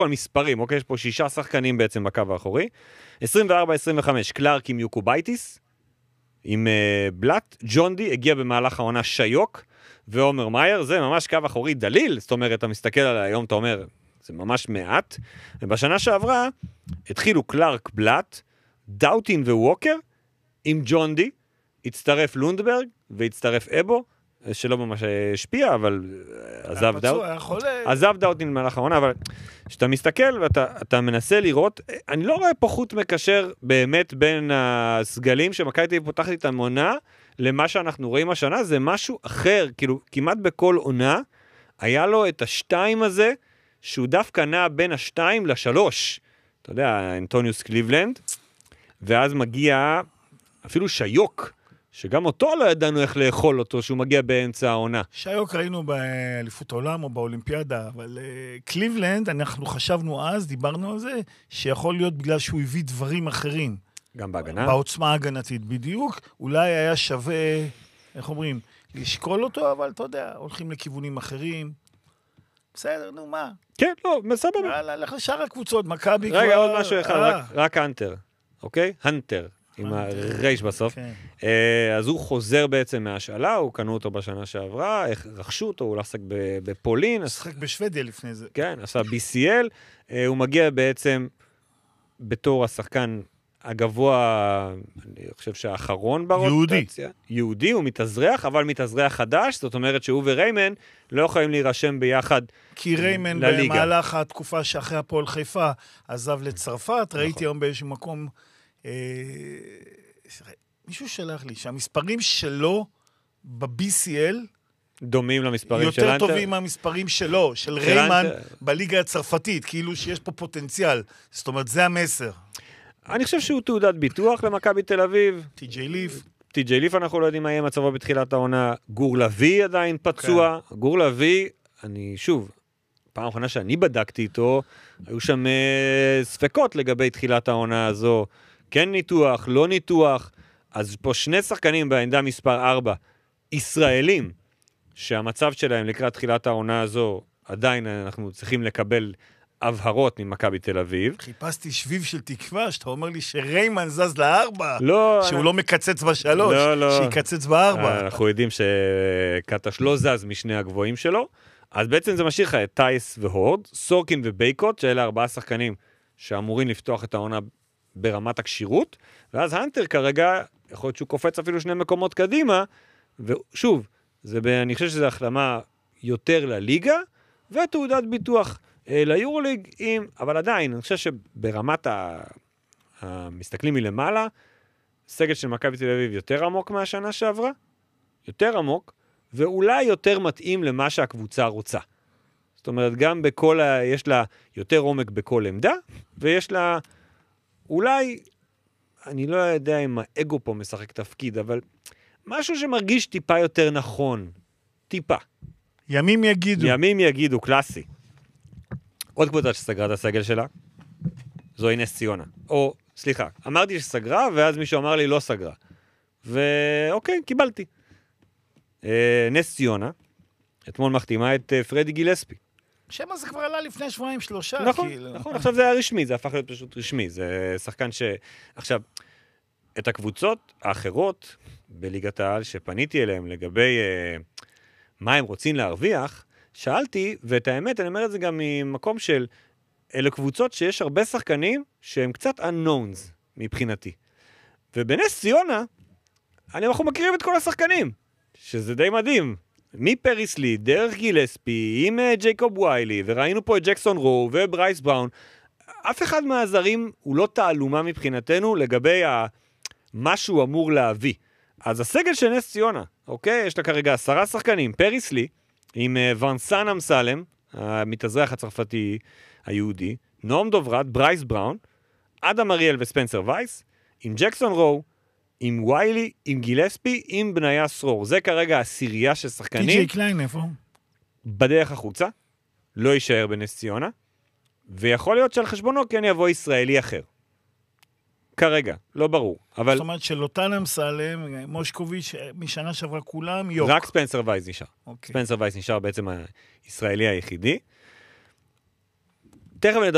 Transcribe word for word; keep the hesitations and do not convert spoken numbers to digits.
מספרים, אוקיי? יש פה שישה שחקנים בעצם בקו האחורי. עשרים וארבע עשרים וחמש, קלארק עם יוקובייטיס, עם uh, בלט. ג'ונדי הגיע במהלך העונה שיוק, ועומר מאייר, זה ממש קו אחורי דליל, זאת אומרת, אתה מסתכל על היום, אתה אומר, זה ממש מעט. ובשנה שעברה, התחילו קלארק, בלט, דאוטין וווקר, עם ג'ונדי, הצטרף לונדברג, והצטרף אבו, שלא ממש השפיע, אבל עזב דאוט. עזב דאוטין במהלך העונה, אבל כשאתה מסתכל ואתה מנסה לראות, אני לא רואה פה חוט מקשר באמת בין הסגלים שמכבי תל אביב פותחת את המונה, למה שאנחנו רואים השנה, זה משהו אחר, כאילו כמעט בכל עונה, היה לו את השתיים הזה, שהוא דווקא נע בין השתיים לשלוש. אתה יודע, אנטוניוס קליבלנד, ואז מגיע אפילו שיוק, שגם אותו לא ידענו איך לאכול אותו, שהוא מגיע באמצע העונה. שיוק ראינו באליפות העולם או באולימפיאדה, אבל uh, קליבלנד, אנחנו חשבנו אז, דיברנו על זה, שיכול להיות בגלל שהוא הביא דברים אחרים. גם בהגנה? בעוצמה הגנתית, בדיוק. אולי היה שווה, איך אומרים, לשקול אותו, אבל אתה יודע, הולכים לכיוונים אחרים. בסדר, נו, מה? כן, לא, בסדר. יאללה, לך לשאר הקבוצות, מכבי כבר... רגע, עוד משהו אחד, רק, רק הנטר, אוקיי? הנטר. עם הרייש בסוף. אז הוא חוזר בעצם מהשאלה, הוא קנו אותו בשנה שעברה, רכשו אותו, הוא עסק בפולין. שחק בשוודיה לפני זה. כן, עשה בי סי אל. הוא מגיע בעצם בתור השחקן הגבוה, אני חושב שהאחרון ברוטציה. יהודי. יהודי, הוא מתאזרח, אבל מתאזרח חדש, זאת אומרת שהוא וריימן לא יכולים להירשם ביחד לליגה. כי ריימן במהלך התקופה שאחרי הפועל חיפה עזב לצרפת, ראיתי היום באיזשהו מקום... מישהו שלח לי שהמספרים שלו ב-בי סי אל דומים למספרים של יותר אנטר. טובים מהמספרים שלו, של ריימן בליגה הצרפתית, כאילו שיש פה פוטנציאל. זאת אומרת, זה המסר. אני חושב שהוא תעודת ביטוח למכבי תל אביב. טי.ג'יי ליף. טי.ג'יי ליף אנחנו לא יודעים מה יהיה מצבו בתחילת העונה. גור לוי עדיין פצוע. Okay. גור לוי, אני שוב, פעם האחרונה שאני בדקתי איתו, היו שם uh, ספקות לגבי תחילת העונה הזו. כן ניתוח, לא ניתוח. אז פה שני שחקנים בעמדה מספר ארבע, ישראלים, שהמצב שלהם לקראת תחילת העונה הזו, עדיין אנחנו צריכים לקבל הבהרות ממכבי תל אביב. חיפשתי שביב של תקווה, שאתה אומר לי שריימן זז לארבע, לא, שהוא אני... לא מקצץ בשלוש, לא, לא. שיקצץ בארבע. אנחנו יודעים שקטש לא זז משני הגבוהים שלו, אז בעצם זה משאיר לך את טייס והורד, סורקין ובייקוט, שאלה ארבעה שחקנים שאמורים לפתוח את העונה ברמת הקשירות, ואז הנטר כרגע, יכול להיות שהוא קופץ אפילו שני מקומות קדימה, ושוב, זה ב... אני חושב שזו החלמה יותר לליגה, ותעודת ביטוח אה, ליורוליג, עם... אבל עדיין, אני חושב שברמת ה... המסתכלים מלמעלה, סגל של מכבי תל אביב יותר עמוק מהשנה שעברה, יותר עמוק, ואולי יותר מתאים למה שהקבוצה רוצה. זאת אומרת, גם בכל ה... יש לה יותר עומק בכל עמדה, ויש לה אולי, אני לא יודע אם האגו פה משחק תפקיד, אבל משהו שמרגיש טיפה יותר נכון. טיפה. ימים יגידו. ימים יגידו, קלאסי. עוד קבוצה שסגרה את הסגל שלה, זוהי נס ציונה. או, סליחה, אמרתי שסגרה, ואז מישהו אמר לי לא סגרה. ואוקיי, קיבלתי. אה, נס ציונה, אתמול מחתימה את אה, פרדי גילספי. שמה זה כבר עלה לפני שבועיים שלושה. נכון, כאילו. נכון, עכשיו זה היה רשמי, זה הפך להיות פשוט רשמי, זה שחקן ש... עכשיו, את הקבוצות האחרות בליגת העל שפניתי אליהם לגבי אה, מה הם רוצים להרוויח, שאלתי, ואת האמת, אני אומר את זה גם ממקום של, אלה קבוצות שיש הרבה שחקנים שהם קצת unknowns מבחינתי. ובנס ציונה, אנחנו מכירים את כל השחקנים, שזה די מדהים. מפריסלי, דרך גילספי, עם ג'ייקוב ויילי, וראינו פה את ג'קסון רו וברייס בראון, אף אחד מהזרים הוא לא תעלומה מבחינתנו לגבי ה... מה שהוא אמור להביא. אז הסגל של נס ציונה, אוקיי? יש לה כרגע עשרה שחקנים, פריסלי, עם ונסן אמסלם, המתאזרח הצרפתי היהודי, נועם דוברת, ברייס בראון, אדם אריאל וספנסר וייס, עם ג'קסון רו, עם ויילי, עם גילספי, עם בניה סרור. זה כרגע הסירייה של שחקנים. טי.ג'יי קליין, איפה? בדרך החוצה, לא יישאר בנס ציונה, ויכול להיות שעל חשבונו כן יבוא ישראלי אחר. כרגע, לא ברור. אבל... זאת אומרת שלוטן אמסלם, מושקוביץ', משנה שעברה כולם, יוק. רק ספנסר וייס נשאר. אוקיי. ספנסר וייס נשאר בעצם הישראלי היחידי. תכף נדבר.